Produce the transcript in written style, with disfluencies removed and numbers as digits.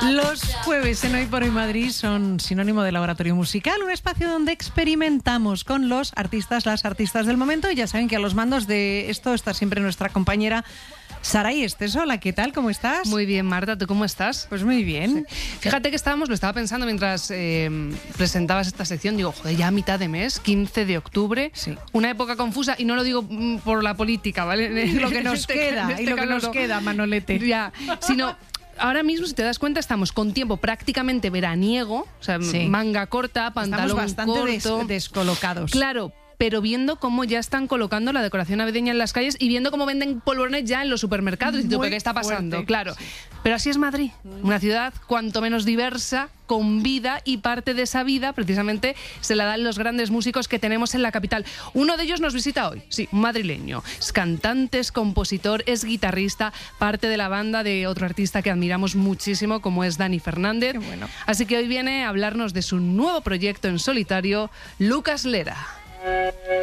Los jueves en Hoy por Hoy Madrid son sinónimo de laboratorio musical, un espacio donde experimentamos con los artistas, las artistas del momento. Y ya saben que a los mandos de esto está siempre nuestra compañera Saray Esteso. Hola, ¿qué tal? ¿Cómo estás? Muy bien, Marta, ¿tú cómo estás? Pues muy bien. Sí. Fíjate que lo estaba pensando mientras presentabas esta sección. Digo, joder, ya a mitad de mes, 15 de octubre, sí. Una época confusa, y no lo digo por la política, ¿vale? Lo que nos queda, y lo que nos queda, Manolete. Ya, sino... Ahora mismo, si te das cuenta, estamos con tiempo prácticamente veraniego, o sea, sí. Manga corta, pantalón estamos bastante corto. Descolocados. Claro, pero viendo cómo ya están colocando la decoración navideña en las calles y viendo cómo venden polvorones ya en los supermercados. Y tú, ¿qué está pasando? Fuerte. Claro. Sí. Pero así es Madrid, una ciudad cuanto menos diversa, con vida, y parte de esa vida precisamente se la dan los grandes músicos que tenemos en la capital. Uno de ellos nos visita hoy, sí, un madrileño. Es cantante, es compositor, es guitarrista, parte de la banda de otro artista que admiramos muchísimo, como es Dani Fernández. Qué bueno. Así que hoy viene a hablarnos de su nuevo proyecto en solitario, Lucas Lera.